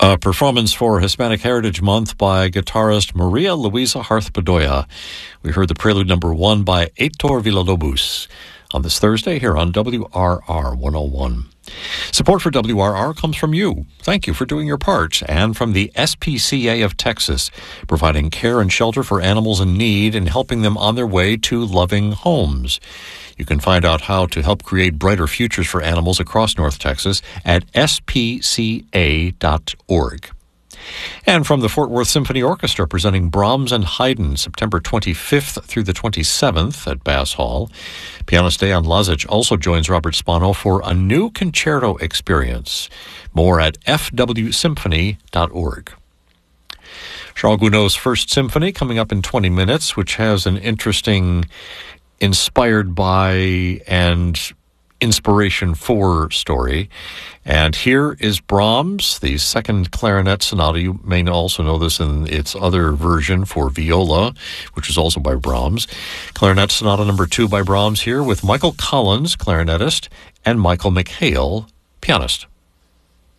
A performance for Hispanic Heritage Month by guitarist Maria Luisa Harth Bedoya. We heard the prelude number 1 by Heitor Villalobos on this Thursday here on WRR 101. Support for WRR comes from you. Thank you for doing your part, and from the SPCA of Texas, providing care and shelter for animals in need and helping them on their way to loving homes. You can find out how to help create brighter futures for animals across North Texas at spca.org. And from the Fort Worth Symphony Orchestra, presenting Brahms and Haydn, September 25th through the 27th at Bass Hall. Pianist Dejan Lazic also joins Robert Spano for a new concerto experience. More at fwsymphony.org. Charles Gounod's First Symphony coming up in 20 minutes, which has an interesting inspired by and inspiration for story. And here is Brahms, the second clarinet sonata. You may also know this in its other version for viola, which is also by Brahms. Clarinet Sonata number 2 by Brahms here with Michael Collins, clarinetist, and Michael McHale, pianist.